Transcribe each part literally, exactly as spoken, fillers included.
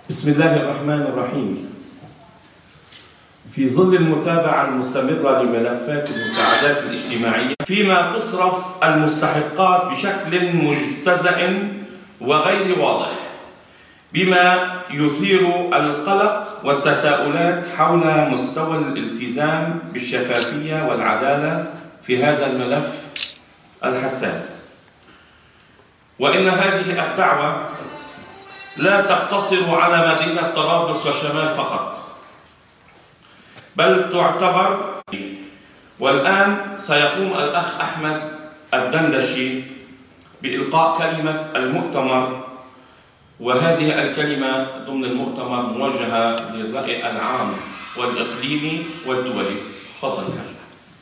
بسم الله الرحمن الرحيم. في ظل المتابعة المستمرة لملفات المساعدات الاجتماعية فيما تصرف المستحقات بشكل مجتزأ وغير واضح، بما يثير القلق والتساؤلات حول مستوى الالتزام بالشفافية والعدالة في هذا الملف الحساس. وإن هذه الدعوة لا تقتصر على مدينة طرابلس وشمال فقط، بل تعتبر. والآن سيقوم الأخ أحمد الدندشي بإلقاء كلمة المؤتمر، وهذه الكلمة ضمن المؤتمر موجهة للرأي العام والإقليمي والدولي. تفضل يا حاج.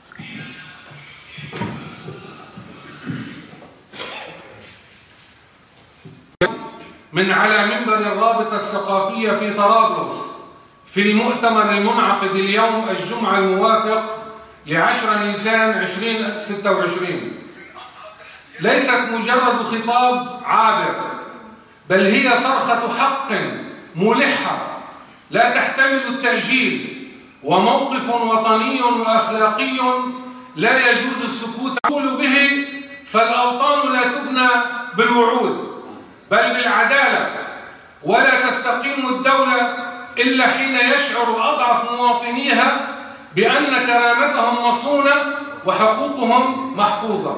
من على منبر الرابطة الثقافية في طرابلس في المؤتمر المنعقد اليوم الجمعة الموافق لعشرة نيسان ألفين وستة وعشرين، ليست مجرد خطاب عابر، بل هي صرخة حق ملحة لا تحتمل التأجيل، وموقف وطني وأخلاقي لا يجوز السكوت عنه به. فالأوطان لا تبنى بالوعود بل بالعدالة، ولا تستقيم الدولة إلا حين يشعر أضعف مواطنيها بأن كرامتهم مصونة وحقوقهم محفوظة.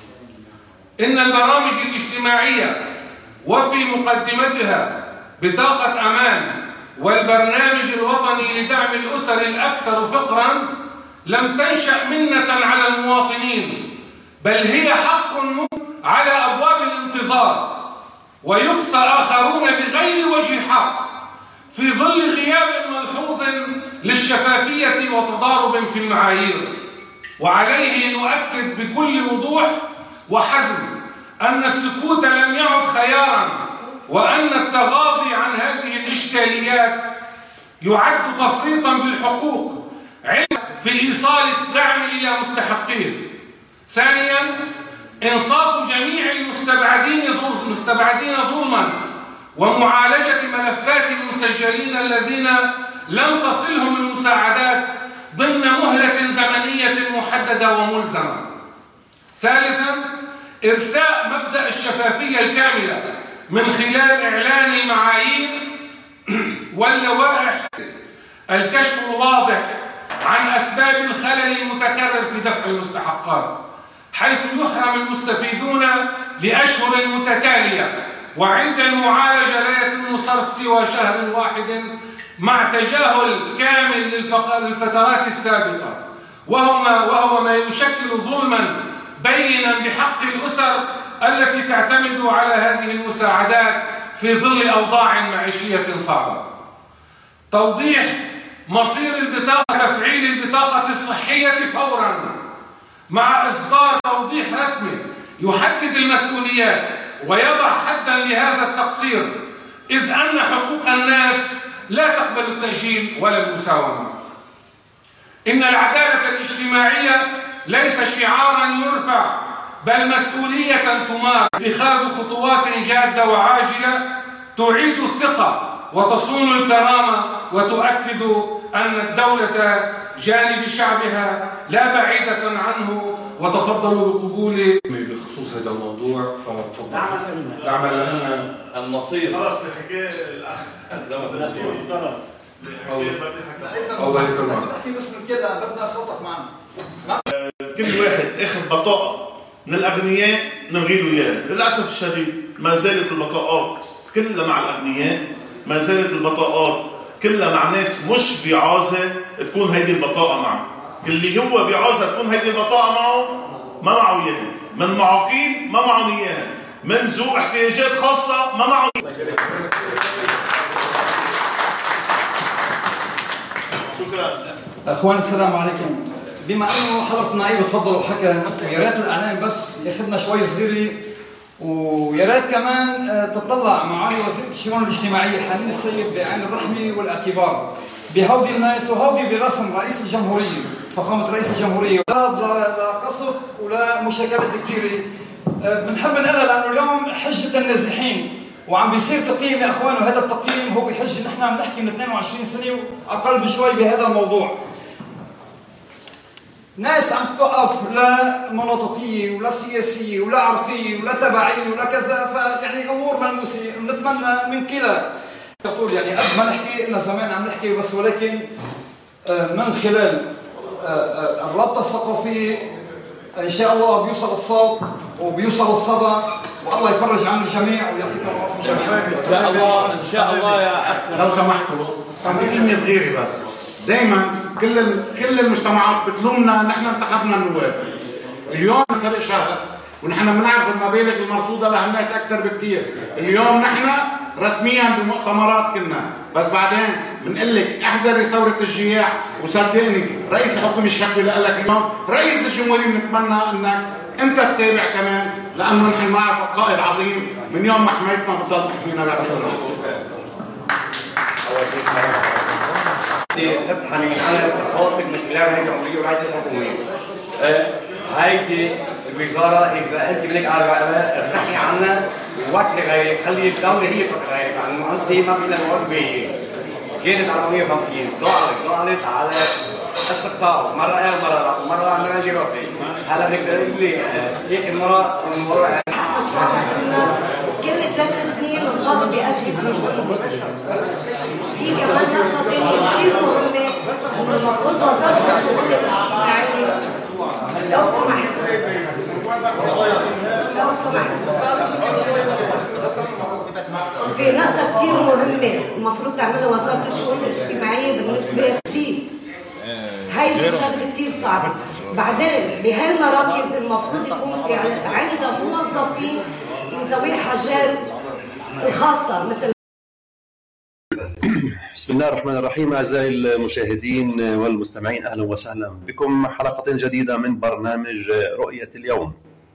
إن البرامج الاجتماعية وفي مقدمتها بطاقة أمان والبرنامج الوطني لدعم الأسر الأكثر فقراً لم تنشأ منة على المواطنين، بل هي حق على أبواب الانتظار، ويقصى آخرون بغير وجه حق في ظل غياب ملحوظ للشفافية وتضارب في المعايير. وعليه نؤكد بكل وضوح وحزم أن السكوت لم يعد خيارا، وأن التغاضي عن هذه الإشكاليات يعد تفريطا بالحقوق في إيصال الدعم إلى مستحقيه. ثانيا، إنصاف جميع المستبعدين المستبعدين ظلما، ومعالجة ملفات المسجلين الذين لم تصلهم المساعدات ضمن مهلة زمنية محددة وملزمة. ثالثا، إرساء مبدأ الشفافية الكاملة من خلال إعلان معايير واللوائح، الكشف الواضح عن أسباب الخلل المتكرر في دفع المستحقات، حيث يحرم المستفيدون لأشهر متتالية، وعند المعالجة لا يتم صرف سوى شهر واحد مع تجاهل كامل للفترات السابقة، وهو ما, وهو ما يشكل ظلما بينا بحق الأسر التي تعتمد على هذه المساعدات في ظل أوضاع معيشية صعبة. توضيح مصير البطاقة، تفعيل البطاقة الصحية فورا مع إصدار توضيح رسمي يحدد المسؤوليات ويضع حدا لهذا التقصير، إذ أن حقوق الناس لا تقبل التأجيل ولا المساومة. إن العدالة الاجتماعية ليس شعارا يرفع، بل مسؤولية تمار، اتخاذ خطوات جادة وعاجلة تعيد الثقة وتصون الكرامة وتؤكد أن الدولة جانب شعبها لا بعيدة عنه. وتفضلوا بقبول بخصوص هذا الموضوع، فتفضل. دعما لنا المصير. خلاص بحكي الأخ. المصير. الله يكرمك. تحكي باسم الكل، بدنا صوتك معنا. كل واحد اخذ بطاقة من الأغنياء نلغي له إياها. للأسف الشديد ما زالت البطاقات كلها مع الأغنياء، ما زالت البطاقات كلها مع ناس مش بعازة تكون هيدي البطاقة معه. اللي هو بعازة تكون هيدي البطاقة معه ما معه إياها، من معاقين ما معهم إياها، من ذو احتياجات خاصة ما معهم. شكرا. اخوان السلام عليكم. بما انه حضرة النائب تفضل وحكى، يا ريت الاعلام بس ياخذنا شوي صغيره، ويا ريت كمان تطلع معالي وزيرة الشؤون الاجتماعيه حنين السيد بعين الرحمه والاعتبار بهودي الناس وهودي برسم رئيس الجمهوريه، فخامه رئيس الجمهوريه، لا قصف ولا مشاكلات كثيره. بنحب نقولها لانه اليوم حجه النازحين وعم بيصير تقييم يا اخوان، وهذا التقييم هو بحج نحن عم نحكي من اثنين وعشرين سنة وأقل بشوي بهذا الموضوع. ناس عم توقف لا مناطقية ولا سياسية ولا عرقية ولا تبعية ولا كذا، فيعني أمور ملموسة ونتمنى من كلا تقول يعني قد ما نحكي لنا زمان عم نحكي بس، ولكن من خلال الرابطة الثقافية إن شاء الله بيوصل الصوت وبيوصل الصدى، والله يفرج عن الجميع ويعطيكم العافية جميعا. إن شاء الله إن شاء الله يا أخي. لو سمحتوا عندي كلمة صغيرة بس. دائما كل كل المجتمعات بتلومنا نحن انتخبنا النواب. اليوم سبق شهر ونحن بنعرف المبالغ المرصودة لهالناس أكثر بكثير. اليوم نحن رسميا بمؤتمرات كنا، بس بعدين بنقول لك احذري ثورة الجياع، وصدقني رئيس الحكومة الشكوى لك اليوم رئيس الجمهورية بنتمنى انك انت تتابع كمان، لانه نحن نعرف قائد عظيم من يوم ما حمايتنا بتضل تحمينا لبعضنا. ست حنين انا خاطب مش بلاقي هيك عمريه ورئيس الحكومه. هيدي الوزاره اذا انت بدك على تحكي عنها ووكل غيرك، خلي الدوله هي تفكر غيرك، لانه انت ما بدنا نقعد بيه. كانت على مية وخمسين ضاعت ضاعت على استقطاع، مره ايه ومره لا، ومره عملنا دراسه. هلا بدك تقول لي هيك المره المره كل ثلاث سنين بنطالب باجهزه جديده. في كمان نقطه ثانيه كثير مهمه، انه المفروض وزاره الشؤون الاجتماعيه لو سمحت لو سمحت في نقطه كثير مهمه المفروض تعملها وزاره الشؤون الاجتماعيه بالنسبه لي. هيدي شغله كثير صعبه. بعدين بهالمراكز المفروض يكون في عندها موظفين من ذوي الحاجات الخاصه مثل. بسم الله الرحمن الرحيم. أعزائي المشاهدين والمستمعين، أهلا وسهلا بكم حلقة جديدة من برنامج رؤية اليوم.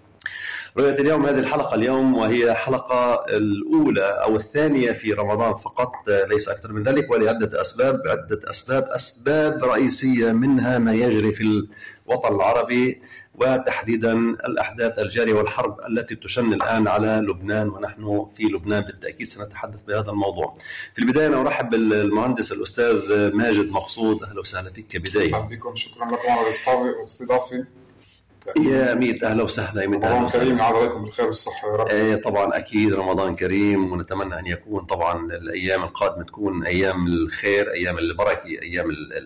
رؤية اليوم هذه الحلقة اليوم، وهي حلقة الأولى أو الثانية في رمضان فقط، ليس أكثر من ذلك، ولعدة أسباب عدة أسباب أسباب رئيسية منها ما يجري في الوطن العربي، وتحديدا الأحداث الجارية والحرب التي تشن الآن على لبنان، ونحن في لبنان بالتأكيد سنتحدث بهذا الموضوع. في البداية أنا أرحب بالمهندس الأستاذ ماجد مقصود. أهلا وسهلا فيك كبداية. أهلا بكم، شكرا لكم على الاستضافة. يا ميت أهلا وسهلا. رمضان كريم، يعود عليكم بالخير والصحة يا رب. ايه طبعا أكيد رمضان كريم، ونتمنى أن يكون طبعا الأيام القادمة تكون أيام الخير، أيام البركة، أيام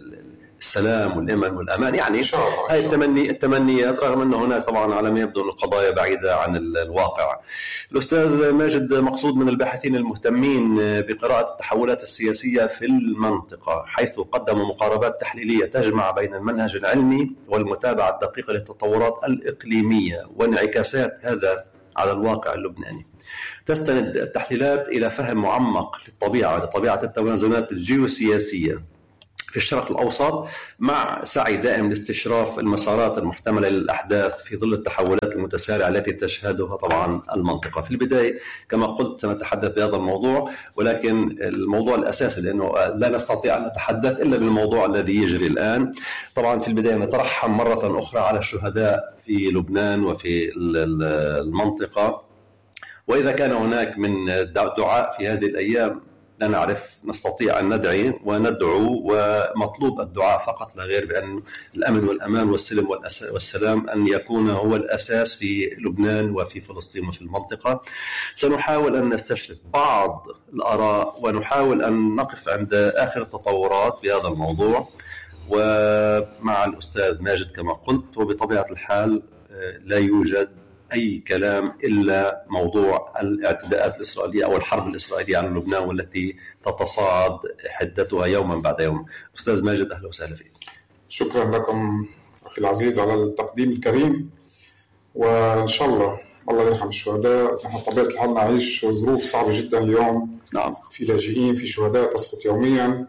السلام والأمن والأمان، يعني هاي التمني التمنيات، رغم أنه هناك طبعا على ما يبدو القضايا بعيدة عن الواقع. الأستاذ ماجد مقصود من الباحثين المهتمين بقراءة التحولات السياسية في المنطقة، حيث قدموا مقاربات تحليلية تجمع بين المنهج العلمي والمتابعة الدقيقة للتطورات الإقليمية وانعكاسات هذا على الواقع اللبناني. تستند التحليلات إلى فهم معمق للطبيعة لطبيعة التوازنات الجيوسياسية في الشرق الأوسط، مع سعي دائم لاستشراف المسارات المحتملة للأحداث في ظل التحولات المتسارعة التي تشهدها طبعا المنطقة. في البداية كما قلت سنتحدث بهذا الموضوع، ولكن الموضوع الأساسي لأنه لا نستطيع أن نتحدث إلا بالموضوع الذي يجري الآن. طبعا في البداية نترحم مرة أخرى على الشهداء في لبنان وفي المنطقة، وإذا كان هناك من دعاء في هذه الأيام لا نعرف، نستطيع أن ندعي وندعو، ومطلوب الدعاء فقط لا غير، بأن الأمن والأمان والسلم والسلام أن يكون هو الأساس في لبنان وفي فلسطين وفي المنطقة. سنحاول أن نستشرف بعض الآراء ونحاول أن نقف عند آخر التطورات في هذا الموضوع، ومع الأستاذ ماجد كما قلت. وبطبيعة الحال لا يوجد أي كلام إلا موضوع الاعتداءات الإسرائيلية أو الحرب الإسرائيلية على لبنان، والتي تتصاعد حدتها يوما بعد يوم. أستاذ ماجد أهلا وسهلا فيك. شكرا لكم أخي العزيز على التقديم الكريم، وإن شاء الله الله يرحم الشهداء. نحن طبيعة الحال نعيش ظروف صعبة جدا اليوم. نعم. في لاجئين، في شهداء تسقط يوميا،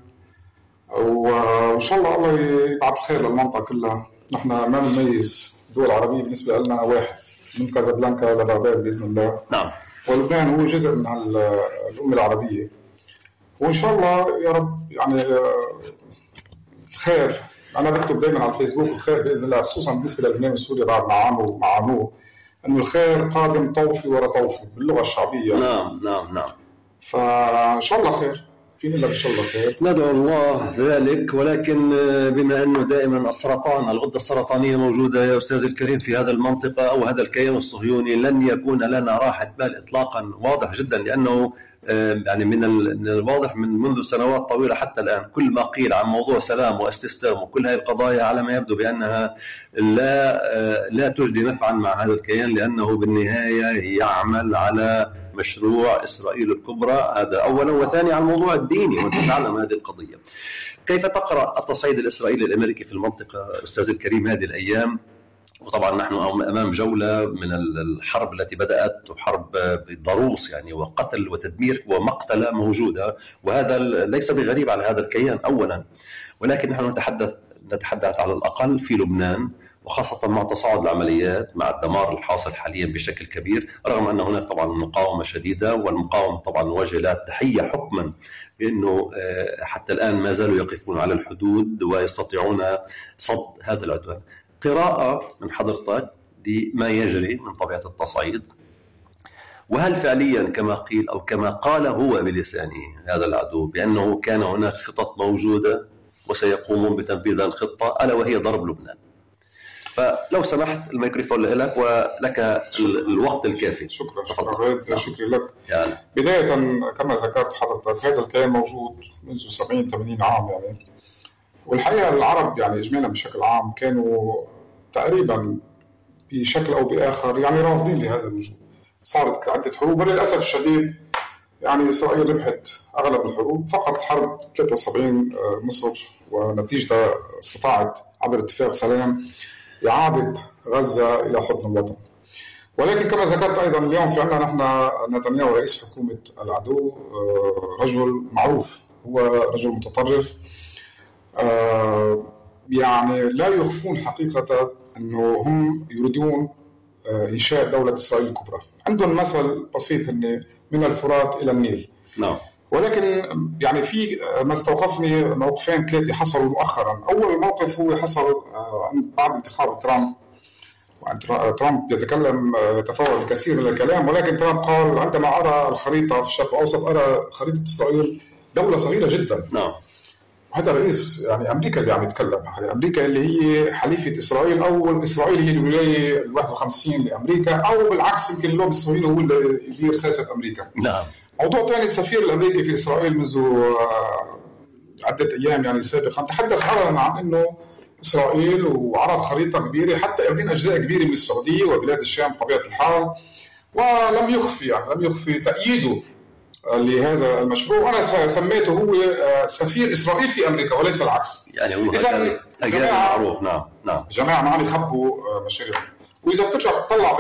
وإن شاء الله الله يبعث الخير للمنطقة كلها. نحن ما بنميز الدول العربية بالنسبة لنا واحد، من كازابلانكا لبغداد بإذن الله. نعم. ولبنان هو جزء من الأمة العربية، وإن شاء الله يا رب يعني الخير. أنا بكتب دائما على الفيسبوك الخير بإذن الله، خصوصا بالنسبة للبنان وسوريا بعد ما عانوا ما عانوه، إنه الخير قادم طوفي ورا طوفي باللغة الشعبية. نعم نعم نعم. فإن شاء الله خير. فينا إلا إن شاء الله خير. ندعو الله ذلك، ولكن بما أنه دائما السرطان الغدة السرطانية موجودة يا أستاذ الكريم في هذا المنطقة أو هذا الكيان الصهيوني، لن يكون لنا راحة بال إطلاقا، واضح جدا، لأنه يعني من الواضح من منذ سنوات طويلة حتى الآن كل ما قيل عن موضوع سلام واستسلام وكل هذه القضايا على ما يبدو بأنها لا لا تجدي نفعا مع هذا الكيان، لأنه بالنهاية يعمل على مشروع إسرائيل الكبرى، هذا أولا. وثانيا على الموضوع الديني، وأنت تعلم هذه القضية. كيف تقرأ التصعيد الإسرائيلي الأمريكي في المنطقة أستاذ الكريم هذه الأيام؟ وطبعا نحن أمام جولة من الحرب التي بدأت، حرب ضروس يعني، وقتل وتدمير ومقتلة موجودة، وهذا ليس بغريب على هذا الكيان أولا. ولكن نحن نتحدث نتحدث على الأقل في لبنان، وخاصة مع تصاعد العمليات، مع الدمار الحاصل حاليا بشكل كبير، رغم أن هناك طبعا مقاومة شديدة، والمقاومة طبعا نوجه لها التحية حكما بأنه حتى الآن ما زالوا يقفون على الحدود ويستطيعون صد هذا العدوان. قراءة من حضرتك لما يجري من طبيعة التصعيد، وهل فعليا كما قيل أو كما قال هو بلسانه هذا العدو بأنه كان هناك خطط موجودة وسيقومون بتنفيذ الخطة ألا وهي ضرب لبنان؟ فلو سمحت الميكروفون لك ولك الوقت الكافي. شكرا شكرا شكرا لك. يعني. بداية كما ذكرت حضرتك هذا الكيان موجود منذ سبعين ثمانين عام يعني، والحقيقة العرب يعني إجمالا بشكل عام كانوا تقريبا بشكل أو بآخر يعني رافضين لهذا الوجود. صارت عدة حروب، وللأسف الشديد يعني إسرائيل ربحت أغلب الحروب، فقط حرب ثلاثة وسبعين مصر ونتيجة استطاعت عبر اتفاق سلام إعادة غزة إلى حضن الوطن. ولكن كما ذكرت أيضا اليوم في عندنا نحن نتنياهو رئيس حكومة العدو رجل معروف، هو رجل متطرف، يعني لا يخفون حقيقة أنه هم يريدون إنشاء دولة إسرائيل الكبرى. عندهم مثل بسيط أن من الفرات إلى النيل. نعم. ولكن يعني في ما استوقفني موقفين ثلاثة حصلوا مؤخرا. أول موقف هو حصل بعد انتخاب ترامب، ترامب يتكلم يتفاوض الكثير من الكلام، ولكن ترامب قال عندما أرى الخريطة في الشرق الأوسط أرى خريطة إسرائيل دولة صغيرة جدا. نعم. هذا رئيس يعني أمريكا اللي عم يتكلم، أمريكا اللي هي حليفة إسرائيل، أو إسرائيل هي الولاية الواحد وخمسين لأمريكا، أو بالعكس يمكن اللوب الصهيوني هو اللي يدير سياسة أمريكا. نعم. موضوع ثاني، السفير الأمريكي في إسرائيل منذ عدة أيام يعني سابقا تحدث علنا عن إنه إسرائيل وعرض خريطة كبيرة حتى يردين أجزاء كبيرة من السعودية وبلاد الشام بطبيعة الحال، ولم يخفي يعني لم يخفي تأييده لهذا المشروع. وأنا سميته هو سفير إسرائيل في أمريكا وليس العكس. يعني هو إذا معروف. نعم نعم. جماعة ما عم يخبوا مشاريع. وإذا بترجع تطلع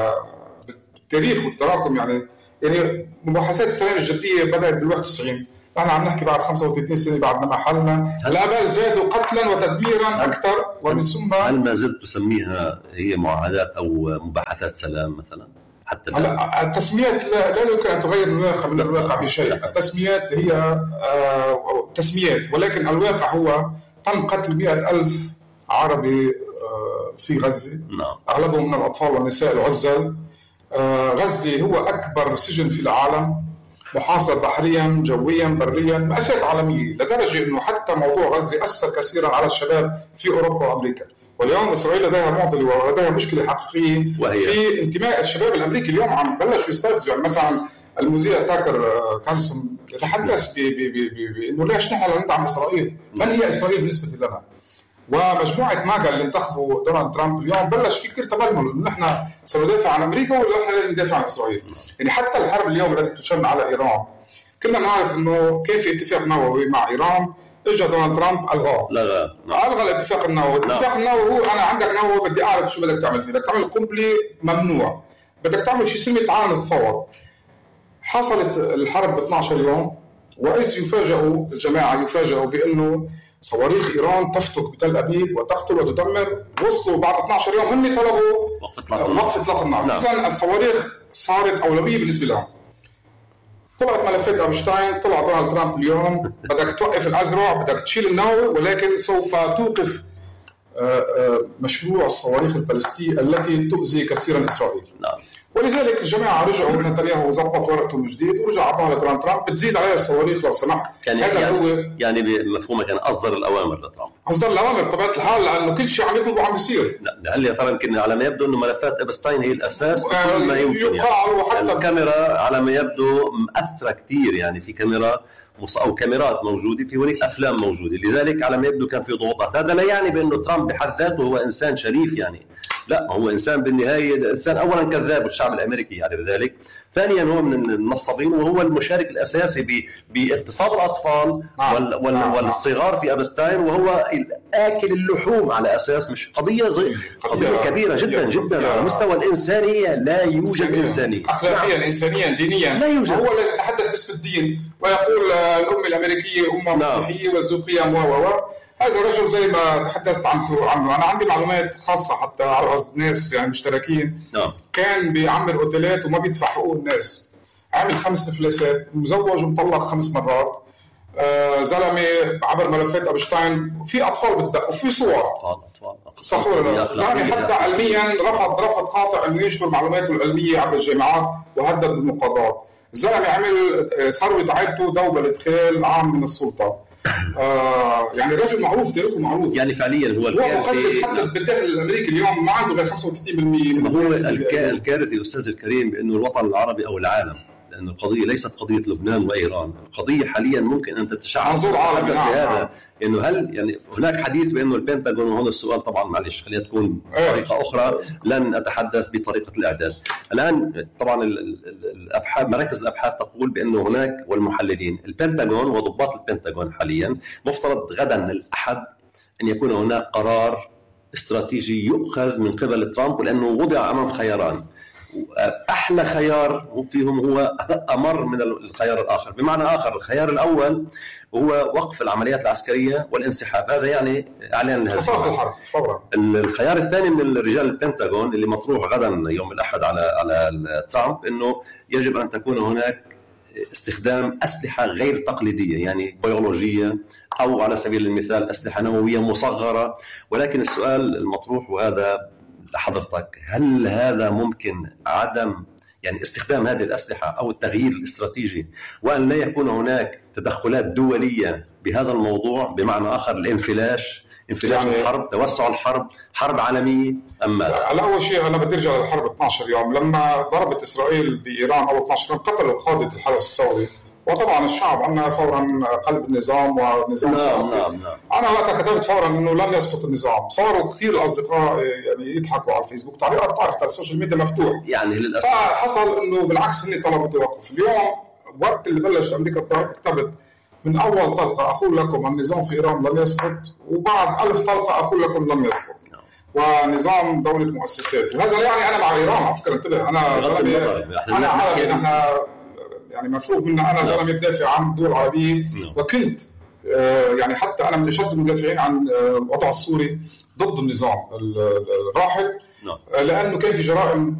بالتاريخ والتراكم يعني يعني مباحثات السلام الجدية بدأت بالواحد وتسعين، نحن عم نحكي بعد خمسة وثلاثين سنة بعد ما حلنا، لا بال زادوا قتلا وتدميرا أكثر. ومن ثم هل ما زلت تسميها هي معاهدات أو مباحثات سلام مثلا؟ حتى هلا التسميات لا, لا يمكن أن تغير الواقع من الواقع بشيء. التسميات هي آه تسميات، ولكن الواقع هو تم قتل مئة ألف عربي آه في غزة. نعم. أغلبهم من الأطفال والنساء العزل. آه غزة هو أكبر سجن في العالم، محاصر بحريا جويا بريا، مأساة عالمية لدرجة أنه حتى موضوع غزة أثر كثيرا على الشباب في أوروبا وأمريكا. واليوم إسرائيل لديها معضلة ولديها مشكلة حقيقية في انتماء الشباب الأمريكي. اليوم عم بلشوا يستفزوا، يعني مثلا المذيع تاكر كارلسون يتحدث بأنه ليش نحن ندعم إسرائيل؟ من هي إسرائيل بالنسبة لنا؟ ومجموعة ماجا اللي انتخبوا دونالد ترامب اليوم بلش في كثير تبلمل انه نحن سندافع عن امريكا ولا نحن لازم ندافع عن اسرائيل. يعني حتى الحرب اليوم التي تشن على ايران كنا نعرف انه كان في اتفاق نووي مع ايران، اجى دونالد ترامب الغاه. لغى الغى الاتفاق النووي. الاتفاق النووي هو انا عندك نووي بدي اعرف شو بدك تعمل فيه، بدك تعمل قنبله ممنوع، بدك تعمل شيء سمي تعال نتفاوض. حصلت الحرب ب اثني عشر يوم، واذ يفاجئوا الجماعه يفاجئوا بانه صواريخ إيران تفتك بتل أبيب وتقتل وتدمر. وصلوا بعد اثني عشر يوم هم طلبوا وقف إطلاق النار. نعم. إذن الصواريخ صارت أولوية بالنسبة لهم. طلعت ملفات أبشتاين، طلع دونالد ترامب اليوم بدك توقف الأزرع، بدك تشيل النووي، ولكن سوف توقف مشروع الصواريخ البالستية التي تؤذي كثيرا إسرائيل. نعم. ولذلك الجماعه رجعوا نتنياهو وظبط ورقته من جديد ورجع عطاها لدونالد ترامب بتزيد عليها الصواريخ لو سمحت. يعني هذا يعني, هو يعني بمفهومه كان اصدر الاوامر لترامب. اصدر الاوامر بطبيعه الحال لانه كل شيء عم يطلبوا عم يصير. لا هل يا ترى يمكن على ما يبدو انه ملفات ابستاين هي الاساس بكل ما يمكن. يقال يعني. وحتى الكاميرا على ما يبدو مأثره كثير، يعني في كاميرا او كاميرات موجوده، في هناك افلام موجوده، لذلك على ما يبدو كان في ضغوطات. هذا لا يعني بانه ترامب بحد ذاته هو انسان شريف، يعني لا، هو انسان بالنهايه انسان اولا كذاب والشعب الامريكي يعرف ذلك، ثانيا هو من النصابين وهو المشارك الاساسي باغتصاب الاطفال آه. وال وال آه. والصغار في ابستاين، وهو اكل اللحوم على اساس مش قضيه زي قضيه, قضية كبيره جدا جدا على مستوى الانسانيه. لا يوجد انسانيه اخلاقيا نعم. انسانيا دينيا لا يوجد. هو الذي يتحدث باسم الدين ويقول الامه الامريكيه امه مسيحيه وذو قيم و و هذا الرجل زي ما تحدثت عنه عنه انا عندي معلومات خاصه حتى على الناس يعني مشتركين نعم. كان بيعمر اوتيلات وما بيدفع حقوق الناس، عامل خمس افلاسات، مزوج ومطلق خمس مرات، آه زلمه عبر ملفات ابشتاين، في اطفال بتدق وفي صور اطفال صح ولا لا؟ زلمه حتى علميا رفض رفض قاطع انه ينشر معلوماته العلميه عبر الجامعات وهدد بالمقاضاه. الزلمه عمل ثروه عائلته دوبله خلال عام من السلطه. آه يعني رجل معروف، تاريخه معروف، يعني فعليا هو هو مقصص حتى بالداخل الامريكي اليوم ما عنده غير خمسة وثلاثين بالمئة. هو الكارثي استاذ الكريم بانه الوطن العربي او العالم، لأن القضية ليست قضية لبنان وإيران، القضية حاليا ممكن أن تتشعب بهذا نعم. إنه هل يعني هناك حديث بأنه البنتاغون، وهذا السؤال طبعا معلش خلينا تكون بطريقة أخرى، لن أتحدث بطريقة الإعداد. الآن طبعا الأبحاث مراكز الأبحاث تقول بأنه هناك والمحللين البنتاغون وضباط البنتاغون حاليا مفترض غدا الأحد أن يكون هناك قرار استراتيجي يؤخذ من قبل ترامب، لأنه وضع أمام خياران، أحلى خيار فيهم هو أمر من الخيار الآخر. بمعنى آخر الخيار الأول هو وقف العمليات العسكرية والانسحاب، هذا يعني إعلان الحرب فورا. الخيار الثاني من الرجال البنتاغون اللي مطروح غدا يوم الأحد على على ترامب إنه يجب أن تكون هناك استخدام أسلحة غير تقليدية، يعني بيولوجية أو على سبيل المثال أسلحة نووية مصغرة. ولكن السؤال المطروح وهذا لحضرتك، هل هذا ممكن عدم يعني استخدام هذه الأسلحة أو التغيير الاستراتيجي وأن لا يكون هناك تدخلات دولية بهذا الموضوع؟ بمعنى آخر الانفلاش انفلاش يعني الحرب، توسع الحرب، حرب عالمية أم ماذا؟ على أول شيء أنا بدي أرجع للحرب اثني عشر يوم لما ضربت إسرائيل بإيران أول اثني عشر يوم، قتلوا قادة الحرس الثوري، وطبعا الشعب عنا فورا قلب النظام ونظام نعم نعم نعم. انا وقتها كتبت فورا انه لن يسقط النظام. صاروا كثير الاصدقاء يعني يضحكوا على الفيسبوك، تعليقات تعرف على السوشيال ميديا مفتوح يعني للاسف. فحصل انه بالعكس هن طلبوا التوقف. اليوم وقت اللي بلش امريكا كتبت من اول طلقه اقول لكم النظام في ايران لن يسقط، وبعد ألف طلقه اقول لكم لن يسقط، ونظام دولة مؤسسات. وهذا يعني انا مع ايران على فكره، انتبه انا زلمه انا عربي، احنا يعني مفروض منا انا زلمه يدافع عن الدول العربيه، وكنت يعني حتى انا من اشد المدافعين عن الوضع السوري ضد النظام الراحل، لانه كان في جرائم